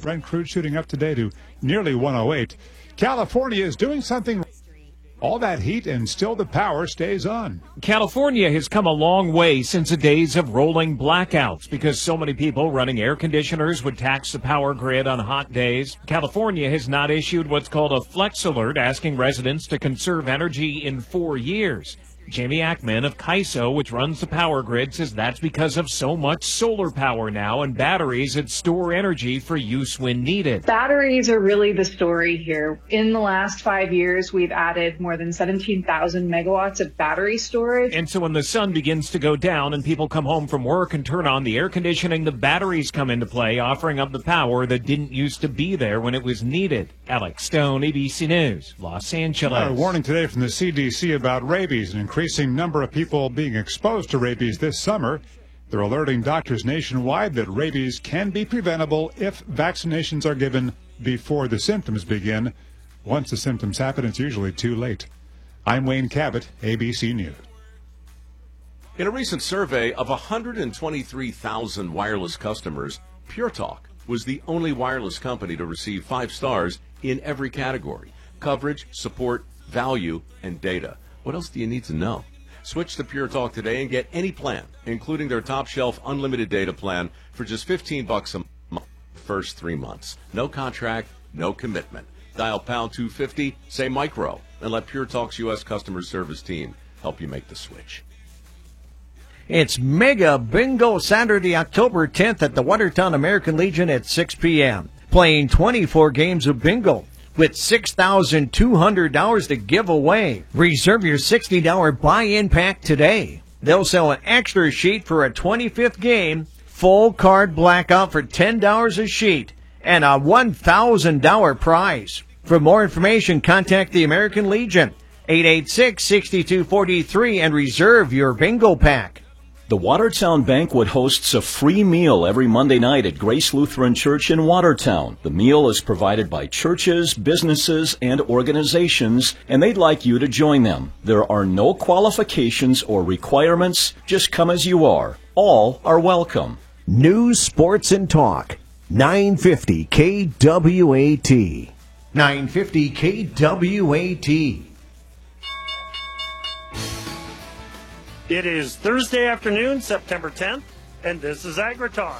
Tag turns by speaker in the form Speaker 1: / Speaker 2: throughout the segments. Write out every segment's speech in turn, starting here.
Speaker 1: Brent crude shooting up today to nearly 108. California is doing something. All that heat and still the power stays on.
Speaker 2: California has come a long way since the days of rolling blackouts because so many people running air conditioners would tax the power grid on hot days. California has not issued what's called a flex alert, asking residents to conserve energy in 4 years. Jamie Ackman of CAISO, which runs the power grid, says that's because of so much solar power now and batteries that store energy for use when needed.
Speaker 3: Batteries are really the story here. In the last 5 years, we've added more than 17,000 megawatts of battery storage.
Speaker 2: And so when the sun begins to go down and people come home from work and turn on the air conditioning, the batteries come into play, offering up the power that didn't used to be there when it was needed. Alex Stone, ABC News, Los Angeles.
Speaker 1: A warning today from the CDC about rabies, an increasing number of people being exposed to rabies this summer. They're alerting doctors nationwide that rabies can be preventable if vaccinations are given before the symptoms begin. Once the symptoms happen, it's usually too late. I'm Wayne Cabot, ABC News.
Speaker 4: In a recent survey of 123,000 wireless customers, Pure Talk was the only wireless company to receive 5 stars in every category: coverage, support, value, and data. What else do you need to know? Switch to Pure Talk today and get any plan, including their top shelf unlimited data plan, for just $15 a month. First 3 months. No contract, no commitment. Dial pound 250, say micro, and let Pure Talk's U.S. customer service team help you make the switch.
Speaker 5: It's Mega Bingo Saturday, October 10th at the Watertown American Legion at 6 p.m. Playing 24 games of bingo with $6,200 to give away. Reserve your $60 buy-in pack today. They'll sell an extra sheet for a 25th game, full card blackout for $10 a sheet, and a $1,000 prize. For more information, contact the American Legion, 886-6243, and reserve your bingo pack.
Speaker 6: The Watertown Banquet hosts a free meal every Monday night at Grace Lutheran Church in Watertown. The meal is provided by churches, businesses, and organizations, and they'd like you to join them. There are no qualifications or requirements. Just come as you are. All are welcome.
Speaker 7: News, sports, and talk. 950 KWAT. 950 KWAT.
Speaker 8: It is Thursday afternoon, September 10th, and this is AgriTalk.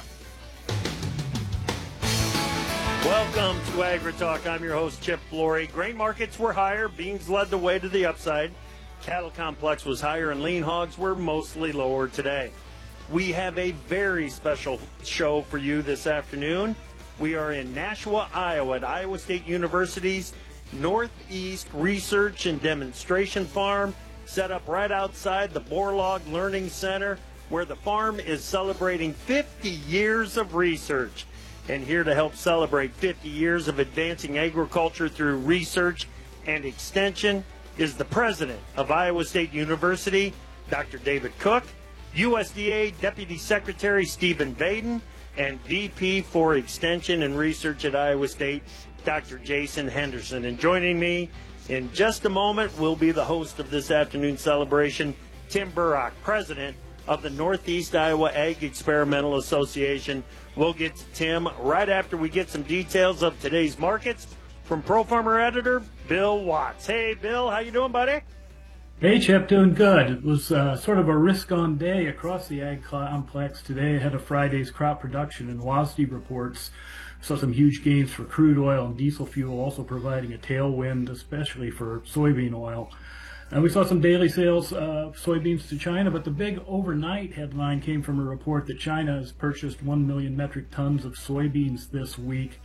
Speaker 8: Welcome to AgriTalk. I'm your host, Chip Flory. Grain markets were higher. Beans led the way to the upside. Cattle complex was higher, and lean hogs were mostly lower today. We have a very special show for you this afternoon. We are in Nashua, Iowa, at Iowa State University's Northeast Research and Demonstration Farm, set up right outside the Borlaug Learning Center, where the farm is celebrating 50 years of research. And here to help celebrate 50 years of advancing agriculture through research and extension is the president of Iowa State University, Dr. David Cook, USDA Deputy Secretary Stephen Baden, and VP for Extension and Research at Iowa State, Dr. Jason Henderson. And joining me in just a moment will be the host of this afternoon's celebration, Tim Burrock, president of the Northeast Iowa Ag Experimental Association. We'll get to Tim right after we get some details of today's markets from Pro Farmer editor Bill Watts. Hey, Bill, how you doing, buddy?
Speaker 9: Hey, Chip, doing good. It was sort of a risk-on day across the ag complex today ahead of Friday's crop production, and WASDE reports saw some huge gains for crude oil and diesel fuel, also providing a tailwind, especially for soybean oil. And we saw some daily sales of soybeans to China, but the big overnight headline came from a report that China has purchased 1 million metric tons of soybeans this week.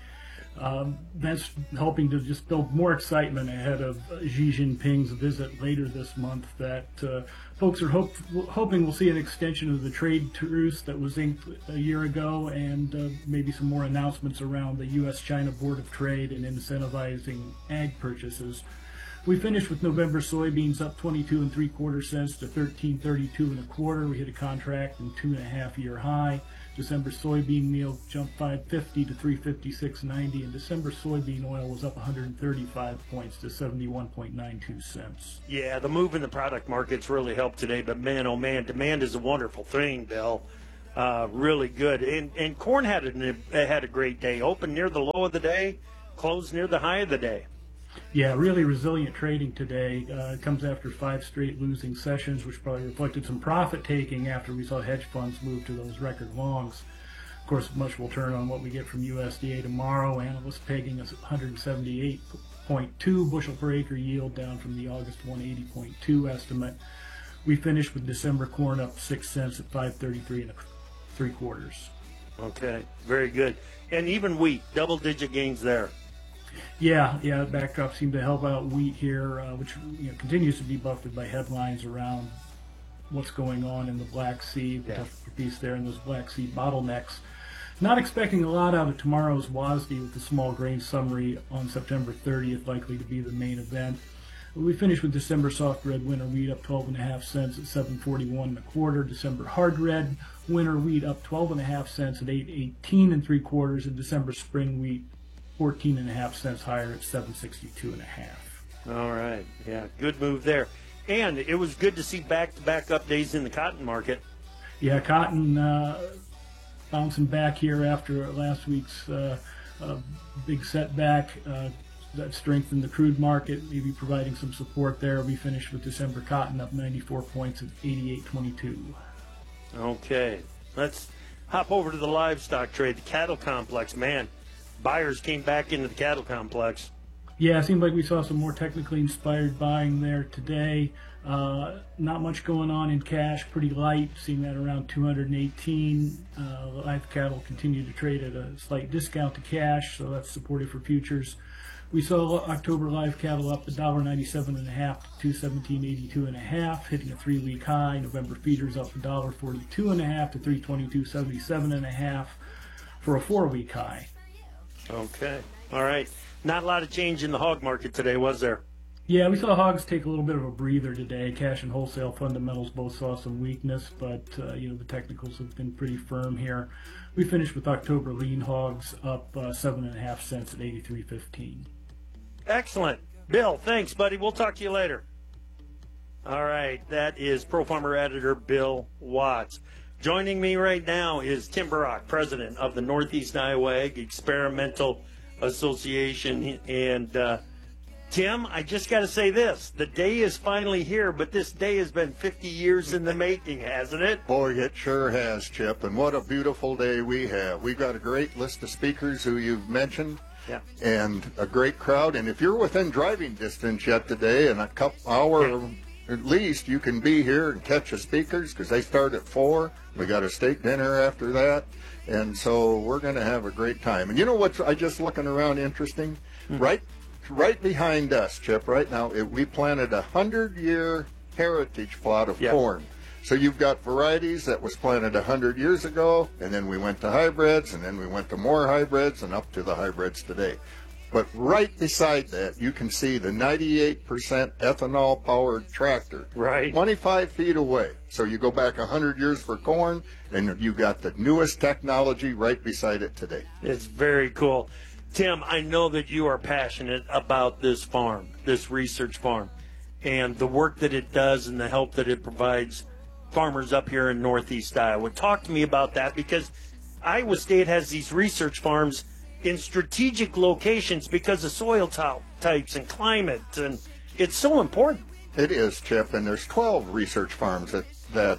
Speaker 9: That's helping to just build more excitement ahead of Xi Jinping's visit later this month, that folks are hoping we'll see an extension of the trade truce that was inked a year ago, and maybe some more announcements around the U.S.-China Board of Trade and incentivizing ag purchases. We finished with November soybeans up 22 3/4 cents to 13.32 1/4. We hit a contract and 2.5-year high. December soybean meal jumped 5.50 to 356.90, and December soybean oil was up 135 points to 71.92 cents.
Speaker 8: Yeah, the move in the product markets really helped today, but man, oh man, demand is a wonderful thing, Bill. Really good. And corn had a great day. Opened near the low of the day, closed near the high of the day.
Speaker 9: Yeah, really resilient trading today. It comes after 5 straight losing sessions, which probably reflected some profit taking after we saw hedge funds move to those record longs. Of course, much will turn on what we get from USDA tomorrow. Analysts pegging us at 178.2 bushel per acre yield, down from the August 180.2 estimate. We finished with December corn up 6 cents at 5.33 3/4.
Speaker 8: Okay, very good. And even wheat, double-digit gains there.
Speaker 9: Yeah, the backdrop seemed to help out wheat here, which continues to be buffeted by headlines around what's going on in the Black Sea, the tough piece there, and those Black Sea bottlenecks. Not expecting a lot out of tomorrow's WASDE with the small grain summary on September 30th, likely to be the main event. We finished with December soft red winter wheat up 12.5 cents at 7.41 1/4. December hard red winter wheat up 12.5 cents at 8.18 3/4, and December spring wheat 14.5 cents higher at 7.62 1/2.
Speaker 8: All right, yeah, good move there. And it was good to see back-to-back up days in the cotton market.
Speaker 9: Yeah, cotton bouncing back here after last week's big setback. That strengthened the crude market, maybe providing some support there. We finished with December cotton up 94 points at 88.22.
Speaker 8: Okay, let's hop over to the livestock trade, the cattle complex. Man, buyers came back into the cattle complex.
Speaker 9: Yeah, it seemed like we saw some more technically inspired buying there today. Not much going on in cash, pretty light, seeing that around 218. Live cattle continue to trade at a slight discount to cash, so that's supportive for futures. We saw October live cattle up $1.97.5 to $217.82.5, hitting a 3-week high. November feeders up $1.42.5 to $322.77.5 for a 4-week high.
Speaker 8: Okay, all right. Not a lot of change in the hog market today, was there?
Speaker 9: Yeah, we saw hogs take a little bit of a breather today. Cash and wholesale fundamentals both saw some weakness, but the technicals have been pretty firm here. We finished with October lean hogs up 7.5 cents at 83.15.
Speaker 8: Excellent. Bill, thanks, buddy. We'll talk to you later. All right, that is Pro Farmer editor Bill Watts. Joining me right now is Tim Burrock, president of the Northeast Iowa Ag Experimental Association. And Tim, I just got to say this. The day is finally here, but this day has been 50 years in the making, hasn't it?
Speaker 10: Boy, it sure has, Chip. And what a beautiful day we have. We've got a great list of speakers who you've mentioned.
Speaker 8: Yeah.
Speaker 10: And a great crowd. And if you're within driving distance yet today, in a couple hour at least, you can be here and catch the speakers because they start at 4. We got a steak dinner after that. And so we're going to have a great time. And you know what's I just looking around interesting? Mm-hmm. Right behind us, Chip, right now, we planted a 100-year heritage plot of corn. So you've got varieties that was planted 100 years ago, and then we went to hybrids, and then we went to more hybrids, and up to the hybrids today. But right beside that, you can see the 98% ethanol-powered tractor.
Speaker 8: Right.
Speaker 10: 25 feet away. So you go back 100 years for corn, and you got the newest technology right beside it today.
Speaker 8: It's very cool. Tim, I know that you are passionate about this farm, this research farm, and the work that it does and the help that it provides farmers up here in Northeast Iowa. Talk to me about that, because Iowa State has these research farms in strategic locations because of soil types and climate, and it's so important.
Speaker 10: It is, Chip, and there's 12 research farms that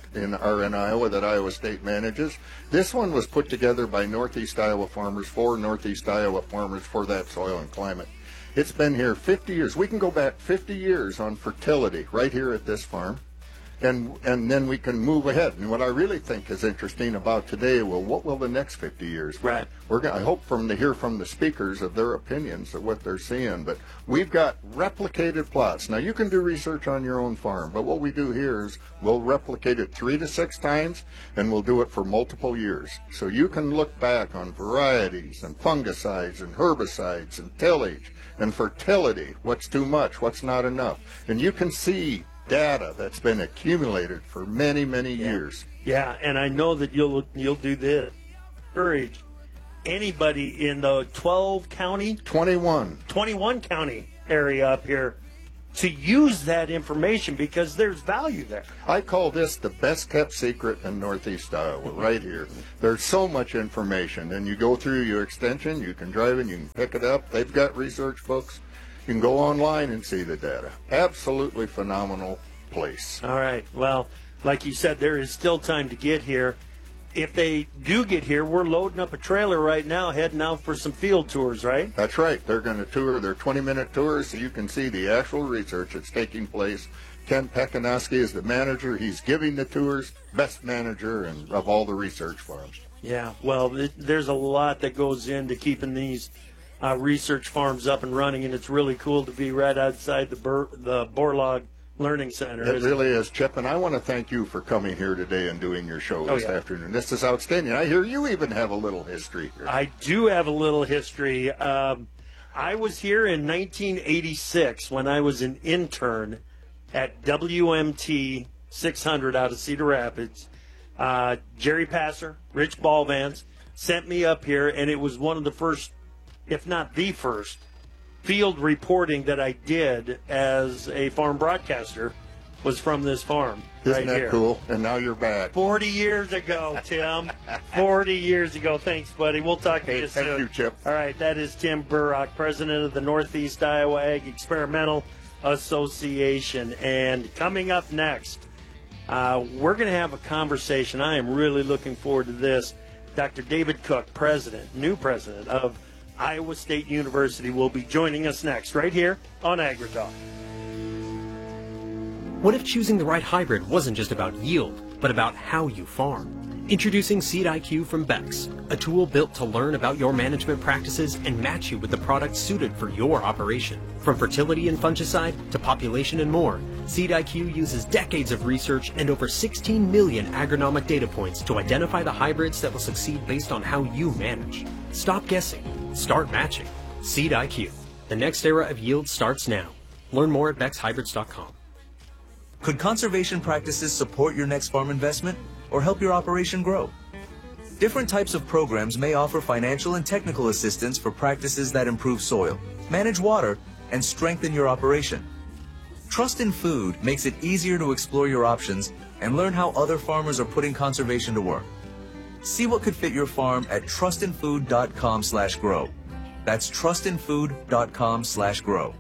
Speaker 10: are in Iowa that Iowa State manages. This one was put together by Northeast Iowa farmers for Northeast Iowa farmers for that soil and climate. It's been here 50 years. We can go back 50 years on fertility right here at this farm. And then we can move ahead. And what I really think is interesting about today, well, what will the next 50 years be?
Speaker 8: Right.
Speaker 10: I hope to hear from the speakers of their opinions of what they're seeing. But we've got replicated plots. Now, you can do research on your own farm, but what we do here is we'll replicate it 3 to 6 times, and we'll do it for multiple years. So you can look back on varieties and fungicides and herbicides and tillage and fertility, what's too much, what's not enough. And you can see data that's been accumulated for many, many years.
Speaker 8: Yeah, and I know that you'll do this. Encourage anybody in the 21 county area up here to use that information because there's value there.
Speaker 10: I call this the best kept secret in Northeast Iowa, right here. There's so much information, and you go through your extension, you can drive it, you can pick it up. They've got research books. You can go online and see the data. Absolutely phenomenal place.
Speaker 8: All right. Well, like you said, there is still time to get here. If they do get here, we're loading up a trailer right now, heading out for some field tours, right?
Speaker 10: That's right. They're going to tour their 20-minute tours so you can see the actual research that's taking place. Ken Pekanowski is the manager. He's giving the tours, best manager of all the research farms.
Speaker 8: Yeah, well, there's a lot that goes into keeping these research farms up and running, and it's really cool to be right outside the Borlaug Learning Center.
Speaker 10: It really is, Chip, and I want to thank you for coming here today and doing your show this afternoon. This is outstanding. I hear you even have a little history here.
Speaker 8: I do have a little history. I was here in 1986 when I was an intern at WMT 600 out of Cedar Rapids. Jerry Passer, Rich Ballvance sent me up here, and it was one of the first, if not the first, field reporting that I did as a farm broadcaster was from this farm.
Speaker 10: Isn't that
Speaker 8: here.
Speaker 10: Cool? And now you're back.
Speaker 8: 40 years ago, Tim. 40 years ago. Thanks, buddy. We'll talk to you soon.
Speaker 10: Thank you, Chip.
Speaker 8: All right, that is Tim Burrock, president of the Northeast Iowa Ag Experimental Association. And coming up next, we're going to have a conversation. I am really looking forward to this. Dr. David Cook, new president of Iowa State University, will be joining us next right here on AgriTalk.
Speaker 11: What if choosing the right hybrid wasn't just about yield, but about how you farm? Introducing Seed IQ from Bex, a tool built to learn about your management practices and match you with the products suited for your operation. From fertility and fungicide to population and more, Seed IQ uses decades of research and over 16 million agronomic data points to identify the hybrids that will succeed based on how you manage. Stop guessing. Start matching. Seed IQ. The next era of yield starts now. Learn more at BexHybrids.com.
Speaker 12: Could conservation practices support your next farm investment or help your operation grow? Different types of programs may offer financial and technical assistance for practices that improve soil, manage water, and strengthen your operation. Trust in Food makes it easier to explore your options and learn how other farmers are putting conservation to work. See what could fit your farm at trustinfood.com/grow. That's trustinfood.com/grow.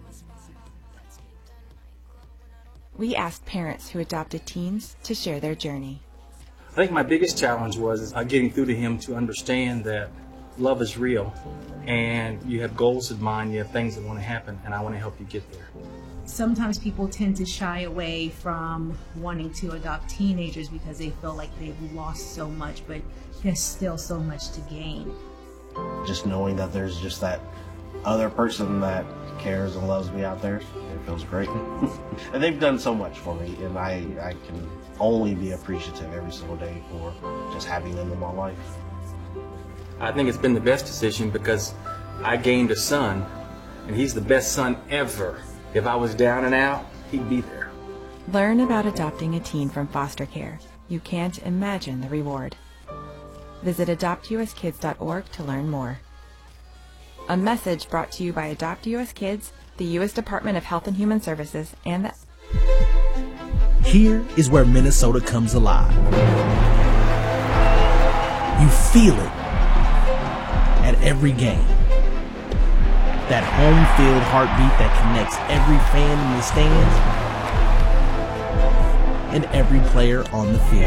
Speaker 13: We asked parents who adopted teens to share their journey.
Speaker 14: I think my biggest challenge was getting through to him to understand that love is real and you have goals in mind, you have things that want to happen, and I want to help you get there.
Speaker 15: Sometimes people tend to shy away from wanting to adopt teenagers because they feel like they've lost so much, but there's still so much to gain.
Speaker 16: Just knowing that there's just that other person that cares and loves me out there, it feels great. And they've done so much for me, and I can only be appreciative every single day for just having them in my life.
Speaker 14: I think it's been the best decision because I gained a son, and he's the best son ever. If I was down and out, he'd be there.
Speaker 13: Learn about adopting a teen from foster care. You can't imagine the reward. Visit adoptuskids.org to learn more. A message brought to you by Adopt US Kids, the U.S. Department of Health and Human Services, and the...
Speaker 17: Here is where Minnesota comes alive. You feel it at every game. That home field heartbeat that connects every fan in the stands and every player on the field.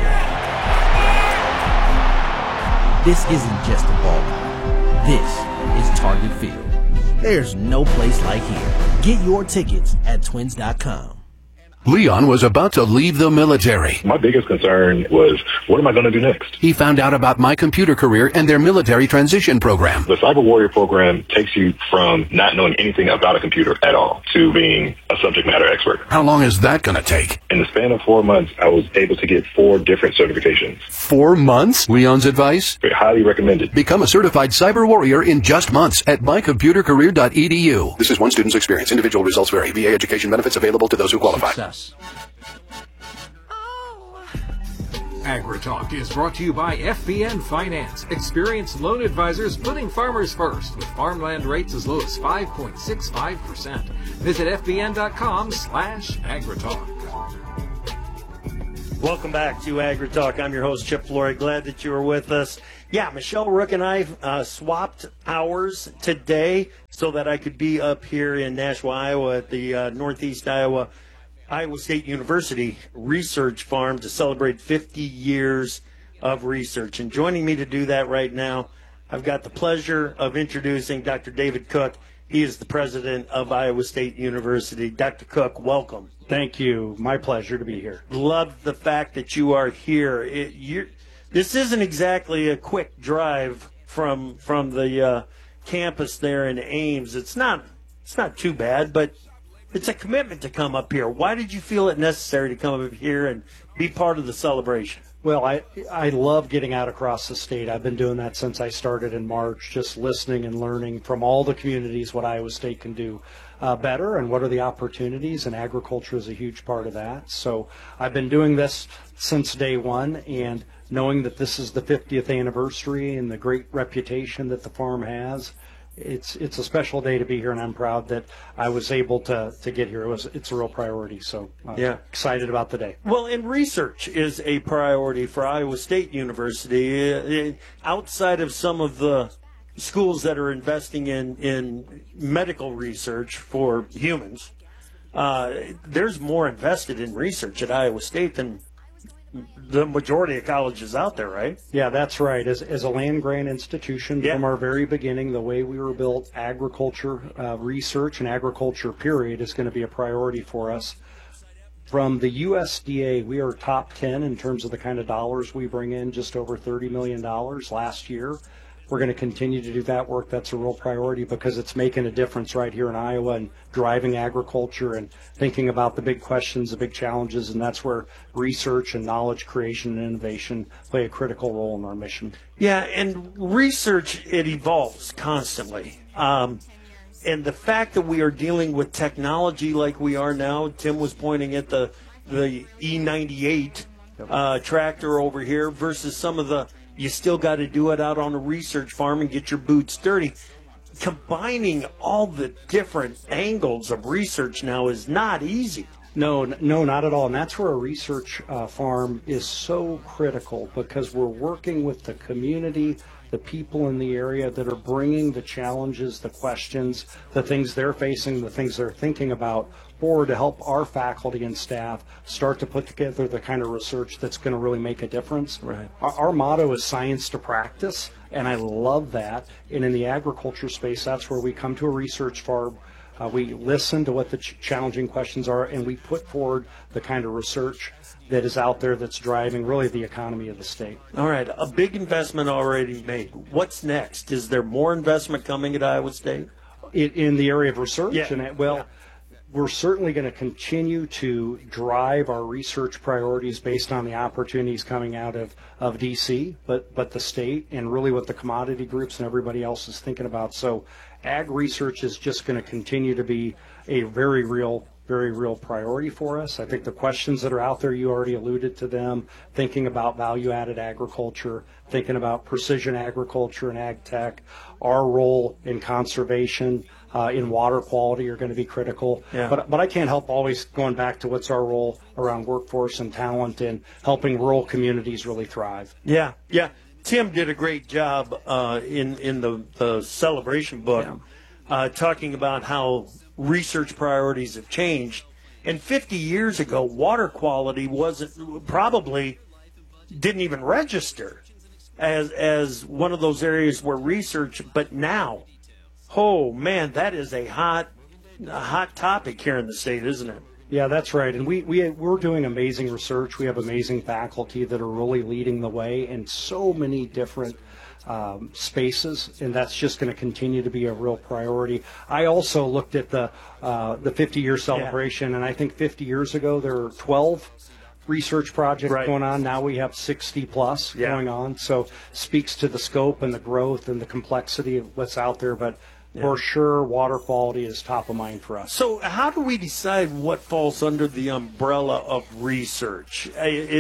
Speaker 17: This isn't just a ball. This is Target Field. There's no place like here. Get your tickets at twins.com.
Speaker 18: Leon was about to leave the military.
Speaker 19: My biggest concern was, what am I going to do next?
Speaker 18: He found out about My Computer Career and their military transition program.
Speaker 19: The Cyber Warrior program takes you from not knowing anything about a computer at all to being a subject matter expert.
Speaker 18: How long is that going to take?
Speaker 19: In the span of 4 months, I was able to get 4 different certifications.
Speaker 18: 4 months? Leon's advice?
Speaker 19: Highly recommended.
Speaker 18: Become a certified cyber warrior in just months at mycomputercareer.edu. This is one student's experience. Individual results vary. VA education benefits available to those who qualify.
Speaker 17: Success.
Speaker 20: AgriTalk is brought to you by FBN Finance. Experienced loan advisors putting farmers first with farmland rates as low as 5.65%. Visit FBN.com/AgriTalk.
Speaker 8: Welcome back to AgriTalk. I'm your host, Chip Flory. Glad that you are with us. Yeah, Michelle Rook and I swapped hours today so that I could be up here in Nashua, Iowa at the Northeast Iowa State University Research Farm to celebrate 50 years of research. And joining me to do that right now, I've got the pleasure of introducing Dr. David Cook. He is the president of Iowa State University. Dr. Cook, welcome.
Speaker 21: Thank you. My pleasure to be here.
Speaker 8: Love the fact that you are here. This isn't exactly a quick drive from the campus there in Ames. It's not too bad, but it's a commitment to come up here. Why did you feel it necessary to come up here and be part of the celebration?
Speaker 21: Well, I love getting out across the state. I've been doing that since I started in March, just listening and learning from all the communities what Iowa State can do better and what are the opportunities, and agriculture is a huge part of that. So I've been doing this since day one, and knowing that this is the 50th anniversary and the great reputation that the farm has, it's a special day to be here, and I'm proud that I was able to get here. It's a real priority, so excited about the day.
Speaker 8: Well, and research is a priority for Iowa State University. Outside of some of the schools that are investing in medical research for humans, there's more invested in research at Iowa State than the majority of colleges out there, right?
Speaker 21: Yeah, that's right. As a land-grant institution, from our very beginning, the way we were built, agriculture research and agriculture, period, is going to be a priority for us. From the USDA, we are top 10 in terms of the kind of dollars we bring in, just over $30 million last year. We're going to continue to do that work. That's a real priority because it's making a difference right here in Iowa and driving agriculture and thinking about the big questions, the big challenges, and that's where research and knowledge creation and innovation play a critical role in our mission.
Speaker 8: Yeah, and research, it evolves constantly. And the fact that we are dealing with technology like we are now, Tim was pointing at the E98 tractor over here versus some of the, you still got to do it out on a research farm and get your boots dirty. Combining all the different angles of research now is not easy.
Speaker 21: No, not at all. And that's where a research farm is so critical, because we're working with the community, the people in the area that are bringing the challenges, the questions, the things they're facing, the things they're thinking about forward to help our faculty and staff start to put together the kind of research that's going to really make a difference.
Speaker 8: Right.
Speaker 21: Our motto is science to practice, and I love that. And in the agriculture space, that's where we come to a research farm. We listen to what the challenging questions are, and we put forward the kind of research that is out there that's driving really the economy of the state.
Speaker 8: All right, a big investment already made. What's next? Is there more investment coming at Iowa State?
Speaker 21: In the area of research?
Speaker 8: Yeah.
Speaker 21: We're certainly going to continue to drive our research priorities based on the opportunities coming out of D.C., but the state and really what the commodity groups and everybody else is thinking about. So ag research is just going to continue to be a very real priority for us. I think the questions that are out there, you already alluded to them, thinking about value-added agriculture, thinking about precision agriculture and ag tech, our role in conservation, in water quality are going to be critical.
Speaker 8: Yeah.
Speaker 21: But I can't help always going back to what's our role around workforce and talent and helping rural communities really thrive.
Speaker 8: Yeah. Tim did a great job in the celebration book talking about how research priorities have changed. And 50 years ago, water quality didn't even register as one of those areas where research, but now, oh man, that is a hot topic here in the state, isn't it?
Speaker 21: Yeah, that's right. And we're doing amazing research. We have amazing faculty that are really leading the way in so many different spaces, and that's just going to continue to be a real priority. I also looked at the 50-year celebration, and I think 50 years ago there were 12 research projects going on. Now we have 60 plus going on. So speaks to the scope and the growth and the complexity of what's out there. But for sure, water quality is top of mind for us.
Speaker 8: So how do we decide what falls under the umbrella of research?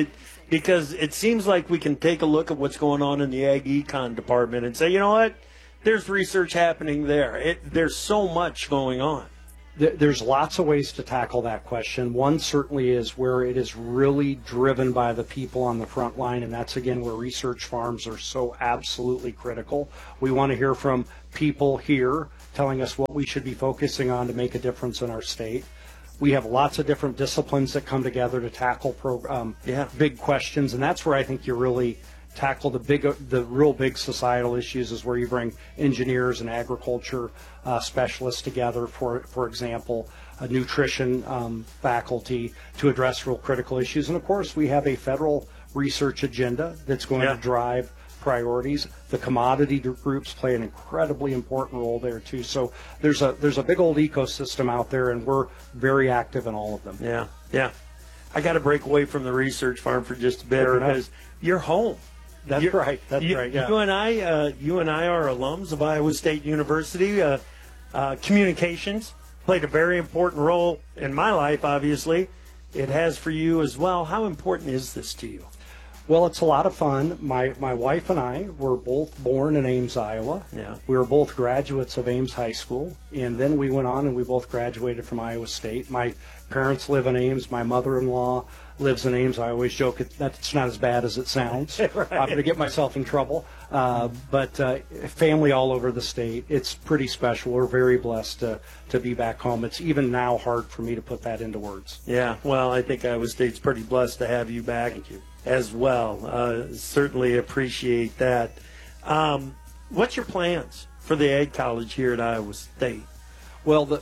Speaker 8: because it seems like we can take a look at what's going on in the Ag Econ department and say, you know what, there's research happening there. There's so much going on.
Speaker 21: There's lots of ways to tackle that question. One certainly is where it is really driven by the people on the front line, and that's, again, where research farms are so absolutely critical. We want to hear from people here telling us what we should be focusing on to make a difference in our state. We have lots of different disciplines that come together to tackle big questions, and that's where I think you really tackle the real big societal issues, is where you bring engineers and agriculture specialists together, for example, a nutrition faculty to address real critical issues. And of course, we have a federal research agenda that's going to drive priorities. The commodity groups play an incredibly important role there too. So there's a big old ecosystem out there, and we're very active in all of them.
Speaker 8: Yeah. I got to break away from the research farm for just a bit because you're home.
Speaker 21: That's right. Yeah.
Speaker 8: You and I are alums of Iowa State University. Communications played a very important role in my life, obviously. It has for you as well. How important is this to you?
Speaker 21: Well, it's a lot of fun. My wife and I were both born in Ames, Iowa.
Speaker 8: Yeah.
Speaker 21: We were both graduates of Ames High School, and then we went on and we both graduated from Iowa State. My parents live in Ames. My mother-in-law lives in Ames. I always joke that it's not as bad as it sounds.
Speaker 8: Right.
Speaker 21: I'm going to get myself in trouble. But family all over the state. It's pretty special. We're very blessed to be back home. It's even now hard for me to put that into words.
Speaker 8: Yeah, well, I think Iowa State's pretty blessed to have you back.
Speaker 21: Thank you.
Speaker 8: As well. Certainly appreciate that. What's your plans for the Ag College here at Iowa State?
Speaker 21: Well,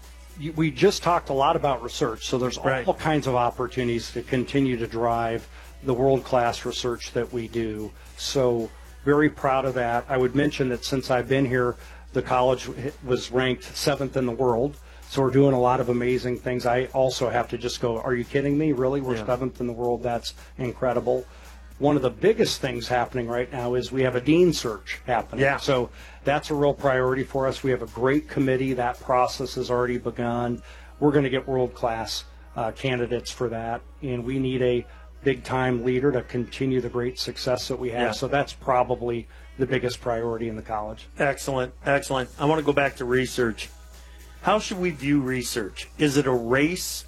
Speaker 21: we just talked a lot about research, so there's all kinds of opportunities to continue to drive the world-class research that we do. So very proud of that. I would mention that since I've been here, the college was ranked 7th in the world. So we're doing a lot of amazing things. I also have to just go, are you kidding me? Really? We're 7th in the world? That's incredible. One of the biggest things happening right now is we have a dean search happening.
Speaker 8: Yeah.
Speaker 21: So that's a real priority for us. We have a great committee. That process has already begun. We're going to get world-class candidates for that, and we need a big-time leader to continue the great success that we have.
Speaker 8: Yeah.
Speaker 21: So that's probably the biggest priority in the college.
Speaker 8: Excellent. I want to go back to research. How should we view research? Is it a race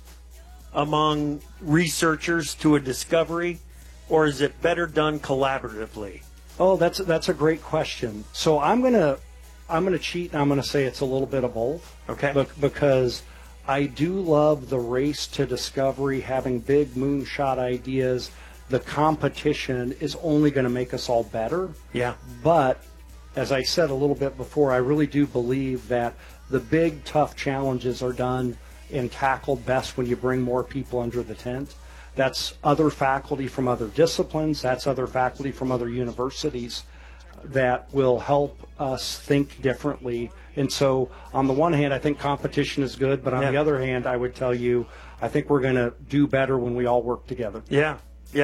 Speaker 8: among researchers to a discovery, or is it better done collaboratively?
Speaker 21: Oh, that's a great question. So I'm gonna cheat, and I'm gonna say it's a little bit of both.
Speaker 8: Okay.
Speaker 21: Because I do love the race to discovery, having big moonshot ideas. The competition is only going to make us all better.
Speaker 8: Yeah.
Speaker 21: But as I said a little bit before, I really do believe that the big, tough challenges are done and tackled best when you bring more people under the tent. That's other faculty from other disciplines. That's other faculty from other universities that will help us think differently. And so on the one hand, I think competition is good, but on the other hand, I would tell you, I think we're going to do better when we all work together.
Speaker 8: Yeah.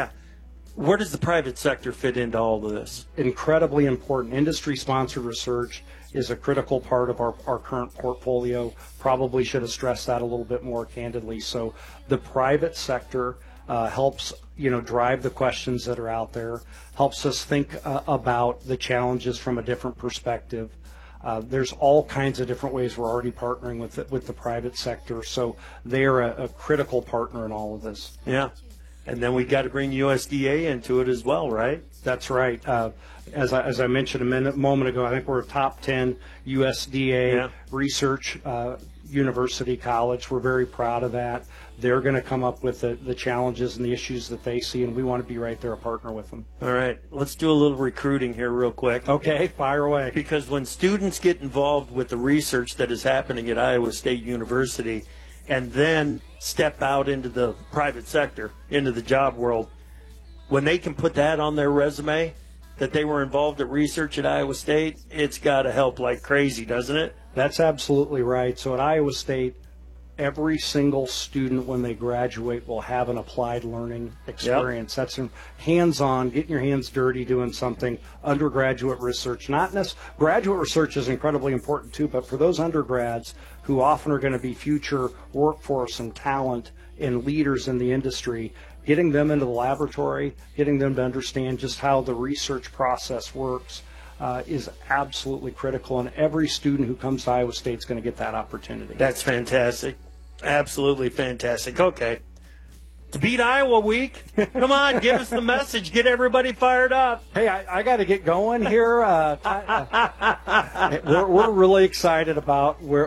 Speaker 8: Where does the private sector fit into all of this?
Speaker 21: Incredibly important. Industry-sponsored research is a critical part of our current portfolio. Probably should have stressed that a little bit more candidly. So the private sector helps drive the questions that are out there, helps us think about the challenges from a different perspective. There's all kinds of different ways we're already partnering with the private sector, so they are a critical partner in all of this.
Speaker 8: Yeah, and then we got to bring USDA into it as well, right?
Speaker 21: That's right. As I mentioned a moment ago, I think we're a top 10 USDA research university college. We're very proud of that. They're going to come up with the challenges and the issues that they see, and we want to be right there, a partner with them.
Speaker 8: All right. Let's do a little recruiting here real quick.
Speaker 21: Okay, fire away.
Speaker 8: Because when students get involved with the research that is happening at Iowa State University and then step out into the private sector, into the job world, when they can put that on their resume, that they were involved at research at Iowa State, it's got to help like crazy, doesn't it?
Speaker 21: That's absolutely right. So at Iowa State, every single student when they graduate will have an applied learning experience. Yep. That's hands-on, getting your hands dirty, doing something. Undergraduate research, graduate research is incredibly important too, but for those undergrads who often are going to be future workforce and talent and leaders in the industry, getting them into the laboratory, getting them to understand just how the research process works is absolutely critical, and every student who comes to Iowa State is going to get that opportunity.
Speaker 8: That's fantastic. Absolutely fantastic. Okay. To beat Iowa week, come on, give us the message. Get everybody fired up.
Speaker 21: Hey, I got to get going here. We're really excited about where